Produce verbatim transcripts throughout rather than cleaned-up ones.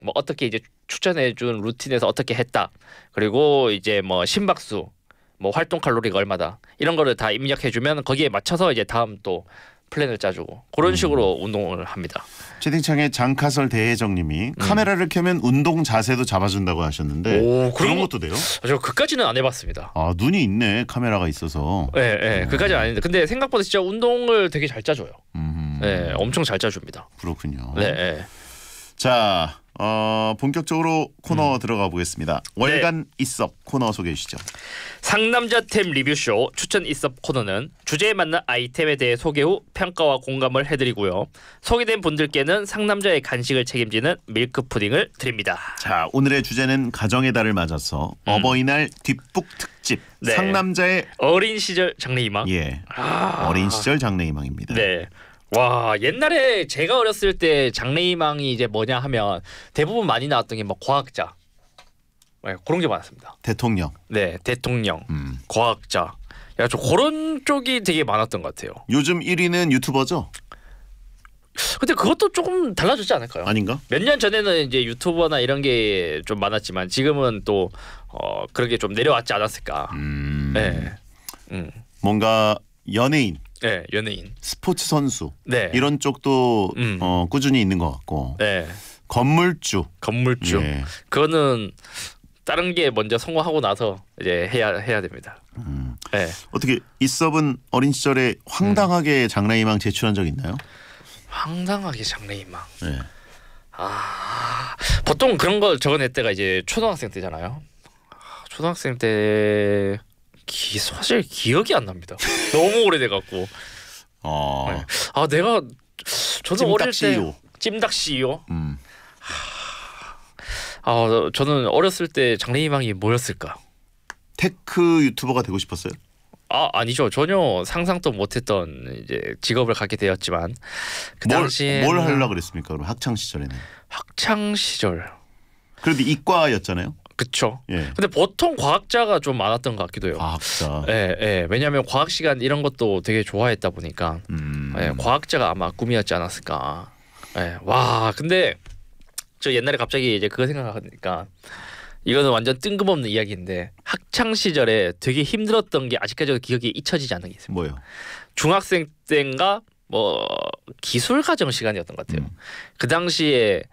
뭐 어떻게 이제 추천해준 루틴에서 어떻게 했다. 그리고 이제 뭐 심박수, 뭐 활동 칼로리가 얼마다 이런 거를 다 입력해주면 거기에 맞춰서 이제 다음 또 플랜을 짜주고 그런 식으로 음. 운동을 합니다. 채팅창에 장카설 대혜정님이 음. 카메라를 켜면 운동 자세도 잡아준다고 하셨는데 오, 그런 것도 돼요? 저 그까지는 안 해봤습니다. 아 눈이 있네 카메라가 있어서. 네, 네 그까지는 아닌데 근데 생각보다 진짜 운동을 되게 잘 짜줘요. 음. 네, 엄청 잘 짜줍니다. 그렇군요. 네. 네. 자, 어, 본격적으로 코너 음. 들어가 보겠습니다. 월간 네. 이썹 코너 소개해 주시죠. 상남자템 리뷰쇼 추천 이썹 코너는 주제에 맞는 아이템에 대해 소개 후 평가와 공감을 해드리고요. 소개된 분들께는 상남자의 간식을 책임지는 밀크 푸딩을 드립니다. 자, 오늘의 주제는 가정의 달을 맞아서 음. 어버이날 뒷북 특집 네. 상남자의 어린 시절 장래희망. 예, 아. 어린 시절 장래희망입니다. 네. 와 옛날에 제가 어렸을 때 장래희망이 이제 뭐냐 하면 대부분 많이 나왔던 게 뭐 과학자 네, 그런 게 많았습니다. 대통령. 네 대통령 음. 과학자 야, 저 그런 쪽이 되게 많았던 것 같아요. 요즘 일 위는 유튜버죠? 근데 그것도 조금 달라졌지 않을까요? 아닌가? 몇 년 전에는 이제 유튜버나 이런 게 좀 많았지만 지금은 또 어, 그런 게 좀 내려왔지 않았을까. 음. 네. 음. 뭔가 연예인 네, 연예인, 스포츠 선수, 네. 이런 쪽도 음. 어, 꾸준히 있는 것 같고, 네. 건물주, 건물주, 예. 그거는 다른 게 먼저 성공하고 나서 이제 해야 해야 됩니다. 음. 네. 어떻게 이섭은 어린 시절에 황당하게 음. 장래희망 제출한 적 있나요? 황당하게 장래희망. 네. 아 보통 그런 걸 적어낼 때가 이제 초등학생 때잖아요. 초등학생 때. 기, 사실 기억이 안 납니다. 너무 오래돼갖고. 어. 네. 아 내가 저는 어릴 때 찜닭 씨이오. 음. 아 저는 어렸을 때 장래희망이 뭐였을까? 테크 유튜버가 되고 싶었어요? 아 아니죠. 전혀 상상도 못했던 이제 직업을 갖게 되었지만 그 뭘, 당시에 뭘 하려고 그랬습니까? 그럼 학창 시절에는. 학창 시절. 그래도 이과였잖아요. 그렇죠. 예. 근데 보통 과학자가 좀 많았던 것 같기도 해요. 과학자. 예, 예. 왜냐하면 과학 시간 이런 것도 되게 좋아했다 보니까 음. 예, 과학자가 아마 꿈이었지 않았을까. 예. 와, 근데 저 옛날에 갑자기 이제 그거 생각하니까 이거는 완전 뜬금없는 이야기인데 학창 시절에 되게 힘들었던 게 아직까지도 기억이 잊혀지지 않는 게 있어요. 뭐요? 중학생 때인가 뭐 기술 과정 시간이었던 것 같아요. 음. 그 당시에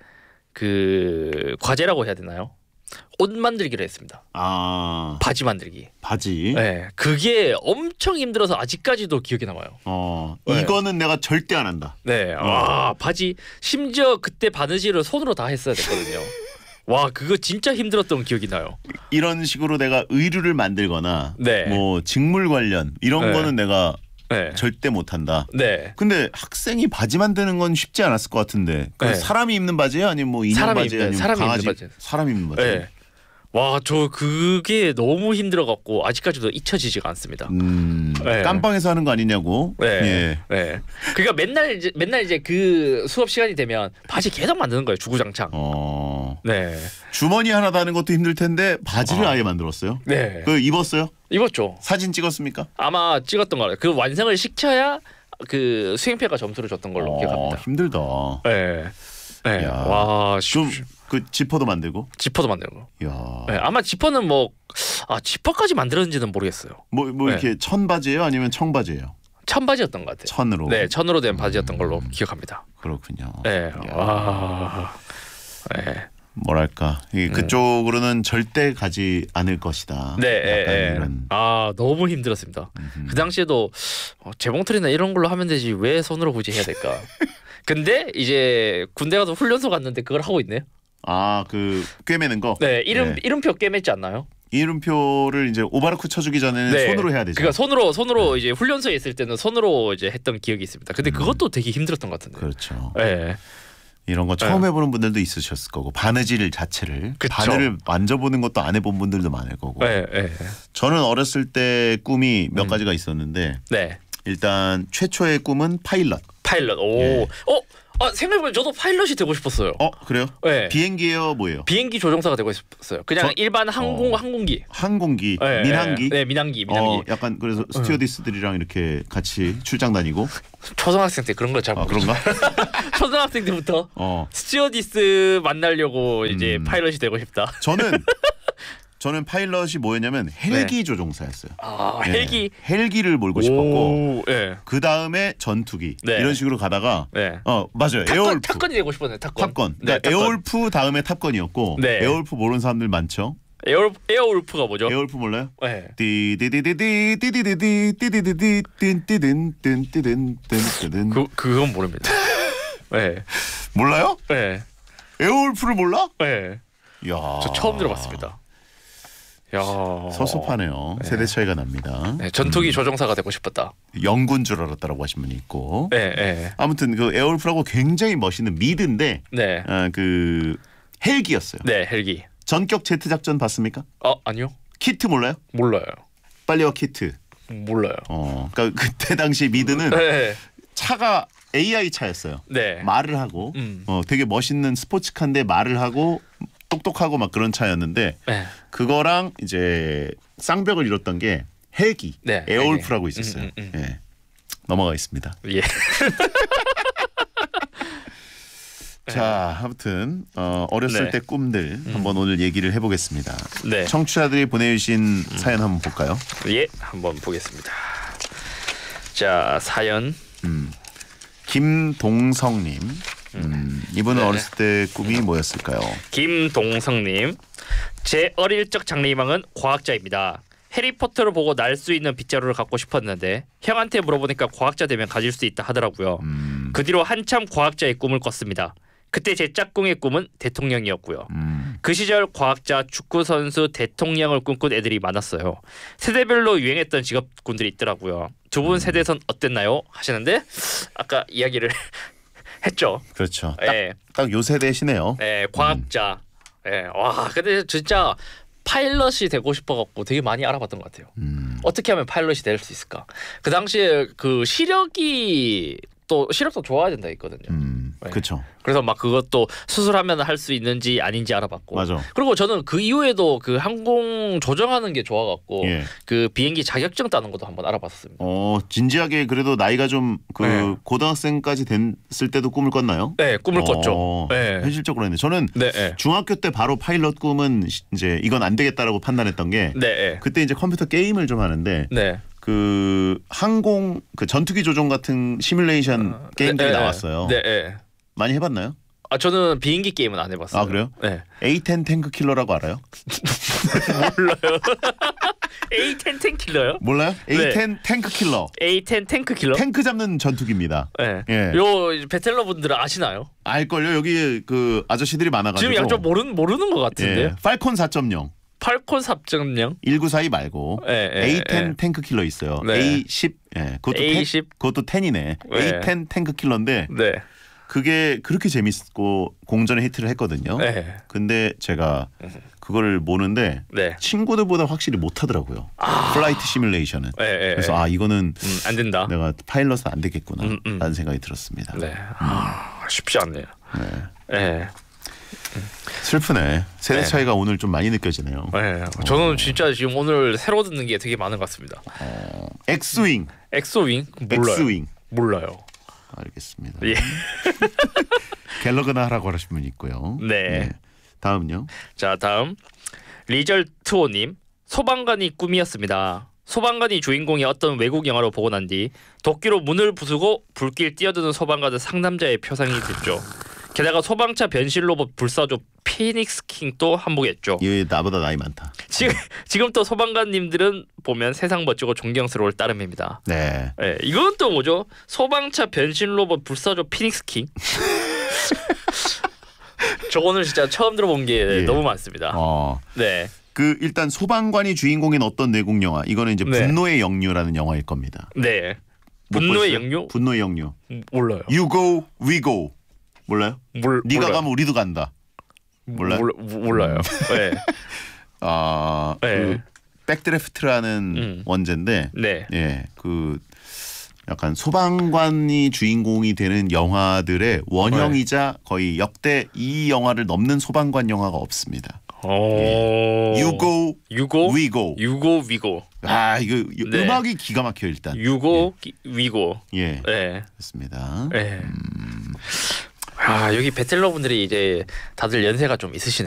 그 과제라고 해야 되나요? 옷 만들기를 했습니다. 아 바지 만들기. 바지. 네, 그게 엄청 힘들어서 아직까지도 기억에 남아요. 어, 네. 이거는 내가 절대 안 한다. 네, 어. 와 바지 심지어 그때 바느질을 손으로 다 했어야 됐거든요. 와 그거 진짜 힘들었던 기억이 나요. 이런 식으로 내가 의류를 만들거나 네. 뭐 직물 관련 이런 네. 거는 내가 네. 절대 못한다. 네. 근데 학생이 바지 만드는 건 쉽지 않았을 것 같은데. 그 네. 사람이 입는 바지예요, 아니면 뭐 인형 바지예요, 아니면 사람이 강아지 입는 바지. 사람 입는 바지. 네. 와, 저 그게 너무 힘들어갖고 아직까지도 잊혀지지가 않습니다. 음, 네. 깜빵에서 하는 거 아니냐고. 네. 예. 네. 그러니까 맨날 이제 맨날 이제 그 수업 시간이 되면 바지 계속 만드는 거예요, 주구장창. 어. 네. 주머니 하나 다는 것도 힘들 텐데 바지를 어. 아예 만들었어요. 네. 그 입었어요? 입었죠. 사진 찍었습니까? 아마 찍었던 거예요. 그 완성을 시켜야 그 수행평가 점수를 줬던 걸로 어, 기억합니다. 힘들다. 네. 네. 야, 와, 좀 그 지퍼도 만들고. 지퍼도 만드는 거. 야. 네, 아마 지퍼는 뭐 아 지퍼까지 만들었는지는 모르겠어요. 뭐뭐 뭐 이렇게 네. 천 바지예요, 아니면 청 바지예요? 천 바지였던 것 같아요. 천으로. 네, 천으로 된 바지였던 걸로 음, 기억합니다. 그렇군요. 네. 와. 네. 뭐랄까 이 그쪽으로는 음. 절대 가지 않을 것이다. 네, 약간 예, 이런. 아 너무 힘들었습니다. 음흠. 그 당시에도 어, 재봉틀이나 이런 걸로 하면 되지 왜 손으로 굳이 해야 될까? 근데 이제 군대 가서 훈련소 갔는데 그걸 하고 있네요. 아 그 꿰매는 거. 네, 이름 네. 이름표 꿰맸지 않나요? 이름표를 이제 오바르크 쳐주기 전에는 네. 손으로 해야 되죠. 그러니까 손으로 손으로 네. 이제 훈련소에 있을 때는 손으로 이제 했던 기억이 있습니다. 근데 음. 그것도 되게 힘들었던 것 같은데. 그렇죠. 네. 이런 거 처음 네. 해보는 분들도 있으셨을 거고 바느질 자체를 그쵸. 바늘을 만져보는 것도 안 해본 분들도 많을 거고. 네, 네. 저는 어렸을 때 꿈이 몇 음. 가지가 있었는데 네. 일단 최초의 꿈은 파일럿. 파일럿. 오. 예. 어? 아 생각해보면 저도 파일럿이 되고 싶었어요. 어 그래요? 네. 비행기예요, 뭐예요? 비행기 조종사가 되고 싶었어요. 그냥 저, 일반 항공 어, 항공기. 항공기, 네, 민항기. 네, 민항기, 민항기. 어, 약간 그래서 스튜어디스들이랑 이렇게 같이 출장 다니고. 초등학생 때 그런 걸 잘 아, 모르죠. 그런가? 초등학생 때부터 어. 스튜어디스 만나려고 이제 음. 파일럿이 되고 싶다. 저는 저는 파일럿이 뭐였냐면 헬기 네. 조종사였어요. 아 네. 헬기. 헬기를 몰고 싶었고. 네. 그 다음에 전투기 네. 이런 식으로 가다가. 네. 어 맞아요. 탑건, 에어울프. 탑건이 되고 싶었네. 탑건. 탑건. 네, 그러니까 탑건. 에어울프 다음에 탑건이었고. 네. 에어울프 모르는 사람들 많죠. 에어 에어울프가 뭐죠? 에어울프 몰라요? 네. 띠디디디디 띠디디디 띠디디디 띵띠든 띵띠든 띵띠든. 그 그건 모릅니다. 네. 몰라요? 네. 에어울프를 몰라? 네. 야. 저 처음 들어봤습니다. 야. 섭섭하네요. 네. 세대 차이가 납니다. 네, 전투기 음. 조종사가 되고 싶었다. 영군 줄 알았다라고 하신 분이 있고. 네, 네. 아무튼 그 에어울프라고 굉장히 멋있는 미드인데 네. 아, 그 헬기였어요. 네, 헬기. 전격 제트 작전 봤습니까? 어, 아니요. 키트 몰라요? 몰라요. 빨리 와 키트. 몰라요. 어, 그러니까 그때 당시 미드는 네. 차가 에이아이 차였어요. 네. 말을 하고 음. 어, 되게 멋있는 스포츠카인데 말을 하고 똑똑하고 막 그런 차였는데 네. 그거랑 이제 쌍벽을 이뤘던 게 헬기 네, 에어울프라고 헬기. 있었어요. 음, 음, 음. 예. 넘어가겠습니다. 예. 자, 아무튼 어, 어렸을 네. 때 꿈들 한번 오늘 얘기를 해보겠습니다. 네. 청취자들이 보내주신 사연 한번 볼까요? 예, 한번 보겠습니다. 자, 사연. 음, 김동성님. 음, 이분은 네. 어렸을 때 꿈이 뭐였을까요? 김동성님. 제 어릴 적 장래희망은 과학자입니다. 해리포터를 보고 날 수 있는 빗자루를 갖고 싶었는데 형한테 물어보니까 과학자 되면 가질 수 있다 하더라고요. 음, 그 뒤로 한참 과학자의 꿈을 꿨습니다. 그때 제 짝꿍의 꿈은 대통령이었고요. 음, 그 시절 과학자, 축구 선수, 대통령을 꿈꾼 애들이 많았어요. 세대별로 유행했던 직업군들이 있더라고요. 두 분 세대선 어땠나요? 하시는데 아까 이야기를 했죠. 그렇죠. 딱, 예, 딱 요 세대시네요. 예, 과학자. 예, 와, 근데 진짜 파일럿이 되고 싶어갖고 되게 많이 알아봤던 것 같아요. 음, 어떻게 하면 파일럿이 될 수 있을까? 그 당시에 그 시력이 또 시력도 좋아야 된다 했거든요. 음, 네. 그렇죠. 그래서 막 그것도 수술하면 할 수 있는지 아닌지 알아봤고. 맞아. 그리고 저는 그 이후에도 그 항공 조정하는 게 좋아갖고 예. 그 비행기 자격증 따는 것도 한번 알아봤습니다. 어, 진지하게 그래도 나이가 좀 그 네. 고등학생까지 됐을 때도 꿈을 꿨나요? 네, 꿈을 꿨죠. 어, 네. 현실적으로 했네. 저는 네, 네, 중학교 때 바로 파일럿 꿈은 시- 이제 이건 안 되겠다라고 판단했던 게 네, 네. 그때 이제 컴퓨터 게임을 좀 하는데 네. 그 항공 그 전투기 조종 같은 시뮬레이션 게임들이 네, 네. 나왔어요. 네, 네. 많이 해봤나요? 아 저는 비행기 게임은 안 해봤어요. 아 그래요? 네. 에이 텐 탱크 킬러라고 알아요? 몰라요. 에이 텐 탱킬러요? 몰라요? 에이 텐 네. 탱크 킬러. 에이 텐 탱크 킬러? 탱크 잡는 전투기입니다. 네. 예. 요 이제 베텔러 분들은 아시나요? 알걸요? 여기 그 아저씨들이 많아가지고. 지금 약간 모르는 모르는 것 같은데. 예. 팔콘 사 점 영. 팔콘 사 점 영. 천구백사십이 말고 예, 예, 에이 텐 예. 탱크 킬러 있어요. 네. 에이 십. 예. 그것도 에이 텐, 십. 그것도 텐이네. 네. 에이 텐 탱크 킬러인데 네. 그게 그렇게 재밌고 공전에 히트를 했거든요. 네. 근데 제가 그거를 모르는데 네. 친구들보다 확실히 못하더라고요. 플라이트 시뮬레이션은. 예, 예, 그래서 예. 아 이거는 음, 안 된다. 내가 파일럿은 안 되겠구나 음, 음. 라는 생각이 들었습니다. 네. 아, 쉽지 않네요. 네. 예. 슬프네. 세대 네. 차이가 오늘 좀 많이 느껴지네요. 예. 저는 진짜 지금 오늘 새로 듣는 게 되게 많은 것 같습니다. 어, 엑스윙. 엑소윙 몰라요. 엑스윙. 몰라요. 알겠습니다. 예. 갤러그나 하라고 하신 분이 있고요. 네. 다음요. 자 다음 리절트오님. 소방관이 꿈이었습니다. 소방관이 주인공의 어떤 외국 영화를 보고 난 뒤 도끼로 문을 부수고 불길 뛰어드는 소방관은 상남자의 표상이 됐죠. 게다가 소방차 변신 로봇 불사조 피닉스 킹도 한몫했죠. 얘 나보다 나이 많다. 지금 지금 또 소방관님들은 보면 세상 멋지고 존경스러울 따름입니다. 네. 예, 이건 또 뭐죠? 소방차 변신 로봇 불사조 피닉스 킹. 저 오늘 진짜 처음 들어본 게 예. 너무 많습니다. 어. 네, 그 일단 소방관이 주인공인 어떤 내국 영화 이거는 이제 네. 분노의 영유라는 영화일 겁니다. 네. 못 분노의 보셨어요? 영유? 분노의 영유. 몰라요. You go, we go. 몰라요? 몰, 네가 몰라요. 가면 우리도 간다. 몰라요? 몰, 몰라요. 네. 아, 네. 그 백드래프트라는 음. 원제인데, 네. 예, 그 약간 소방관이 주인공이 되는 영화들의 원형이자 거의 역대 이 영화를 넘는 소방관 영화가 없습니다. 오. 예. 유고, 유고, 위고, 유고, 위고. 아 이거 네. 음악이 기가 막혀 일단. 유고, 기- 위고. 예, 네. 그렇습니다. 네. 음. 아 여기 배틀러 분들이 이제 다들 연세가 좀 있으시네요.